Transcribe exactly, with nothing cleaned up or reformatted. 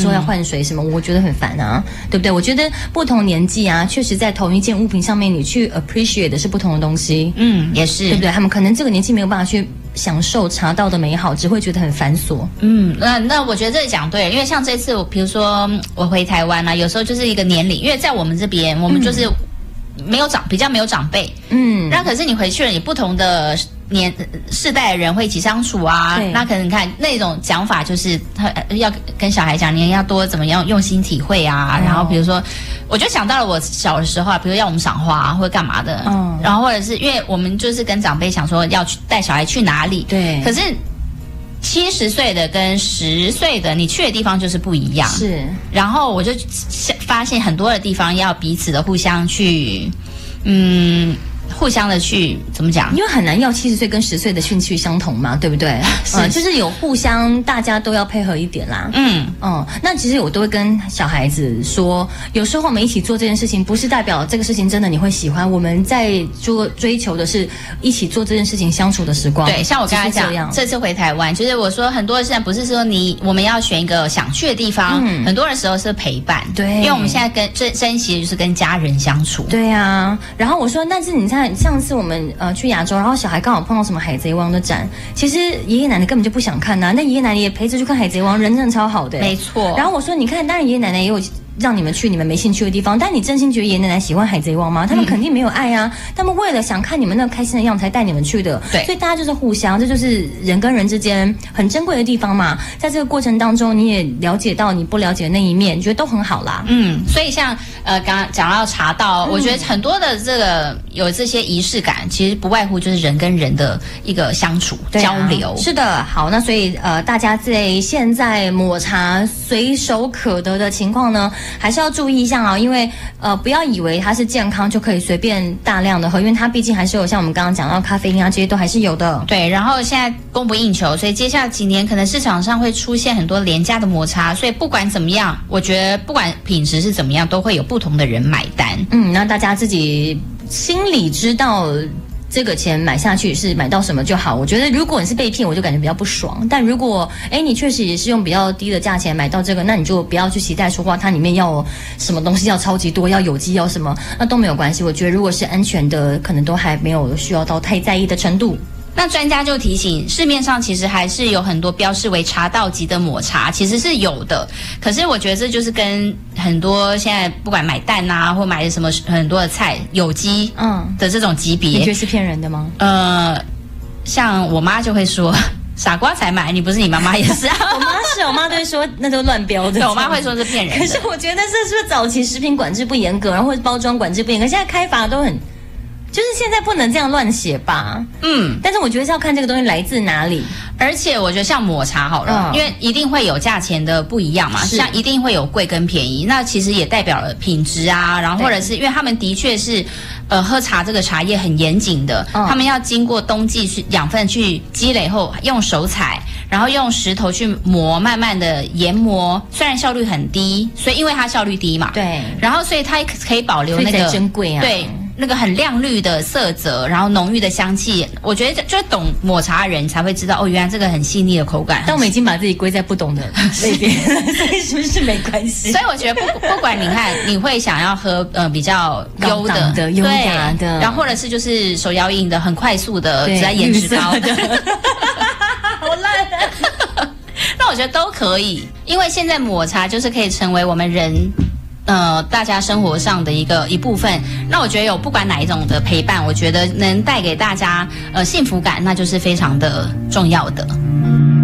说要换水什么，我觉得很烦啊，对不对？我觉得不同年纪啊，确实在同一件物品上面，你去 appreciate 的是不同的东西。 嗯，也是， 对不对？他们可能这个年纪没有办法去享受茶道的美好，只会觉得很繁琐。 嗯，那那我觉得这里讲对了，因为像这次我，比如说我回台湾啊，有时候就是一个年龄，因为在我们这边，我们就是没有长，比较没有长辈，嗯，那可是你回去了，你不同的年世代的人会一起相处啊，那可能你看那种讲法就是他要跟小孩讲，你要多怎么样用心体会啊，哦、然后比如说，我就想到了我小的时候啊，比如要我们赏花、啊、或者干嘛的，嗯，然后或者是因为我们就是跟长辈想说要去带小孩去哪里， 对， 可是七十岁的跟十岁的你去的地方就是不一样， 是， 然后我就发现很多的地方要彼此的互相去，嗯。互相的去怎么讲？ 因为很难要七十岁跟十岁的兴趣相同嘛，对不对？是、呃，就是有互相，大家都要配合一点啦。嗯嗯，那其实我都会跟小孩子说，有时候我们一起做这件事情，不是代表这个事情真的你会喜欢，我们在做追求的是一起做这件事情相处的时光。 对，像我刚才讲，这次回台湾，就是我说很多人现在不是说你我们要选一个想去的地方，嗯、很多的时候是陪伴。对，因为我们现在跟珍珍惜的就是跟家人相处。 对啊，然后我说，但是你看。上次我们呃去亚洲，然后小孩刚好碰到什么海贼王的展，其实爷爷奶奶根本就不想看呐、啊，那爷爷奶奶也陪着去看海贼王，人真的超好的。 没错。 然后我说，你看，当然爷爷奶奶也有让你们去你们没兴趣的地方，但你真心觉得爷爷奶奶喜欢海贼王吗？他们肯定没有爱啊，嗯、他们为了想看你们那开心的样子才带你们去的。对，所以大家就是互相，这就是人跟人之间很珍贵的地方嘛。在这个过程当中，你也了解到你不了解的那一面，觉得都很好啦。 嗯，所以像呃刚刚讲到茶道，嗯、我觉得很多的这个有这些仪式感，其实不外乎就是人跟人的一个相处、啊、交流。 是的，好，那所以呃大家在现在抹茶随手可得的情况呢，还是要注意一下啊，因为呃不要以为它是健康就可以随便大量的喝，因为它毕竟还是有像我们刚刚讲到咖啡因啊这些都还是有的。 对，然后现在供不应求，所以接下来几年可能市场上会出现很多廉价的抹茶，所以不管怎么样，我觉得不管品质是怎么样，都会有不同的人买单。 嗯，那大家自己心里知道。这个钱买下去是买到什么就好，我觉得如果你是被骗，我就感觉比较不爽。但如果哎你确实也是用比较低的价钱买到这个，那你就不要去期待说哇它里面要什么东西要超级多，要有机要什么，那都没有关系。我觉得如果是安全的，可能都还没有需要到太在意的程度。 那专家就提醒，市面上其实还是有很多标示为茶道级的抹茶，其实是有的。可是我觉得这就是跟很多现在不管买蛋啊，或买什么很多的菜有机嗯的这种级别， 你觉得是骗人的吗？ 呃，像我妈就会说。傻瓜才买，你不是你妈妈也是啊？ 我妈是，我妈都会说那都乱标的。 对，我妈会说是骗人的。 可是我觉得这是不是早期食品管制不严格，然后或者包装管制不严格，现在开发都很。就是现在不能这样乱写吧，嗯，但是我觉得是要看这个东西来自哪里， 而且我觉得像抹茶好了，嗯、因为一定会有价钱的不一样嘛，像一定会有贵跟便宜，那其实也代表了品质啊，然后或者是因为他们的确是，呃，喝茶这个茶叶很严谨的，嗯、他们要经过冬季去养分去积累后，用手采，然后用石头去磨，慢慢的研磨，虽然效率很低，所以因为它效率低嘛， 对， 然后所以它可以保留那个珍贵啊， 对。那个很亮绿的色泽，然后浓郁的香气，我觉得就是懂抹茶的人才会知道哦，原来这个很细腻的口感。 但我们已经把自己归在不懂的类别，所以是不是没关系？ 所以我觉得不不管你看，你会想要喝呃比较优的、 的优雅的， 然后或者是就是手摇饮的很快速的，只要颜值高的， 好烂。 那我觉得都可以，因为现在抹茶就是可以成为我们人。呃，大家生活上的一个一部分，那我觉得有不管哪一种的陪伴，我觉得能带给大家呃幸福感，那就是非常的重要的。